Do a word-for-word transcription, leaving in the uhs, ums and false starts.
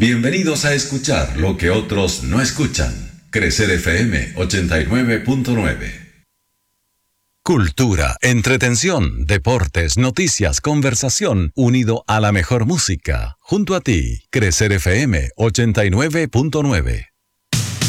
Bienvenidos a escuchar lo que otros no escuchan. Crecer F M ochenta y nueve punto nueve. Cultura, entretención, deportes, noticias, conversación, unido a la mejor música. Junto a ti, Crecer F M ochenta y nueve punto nueve.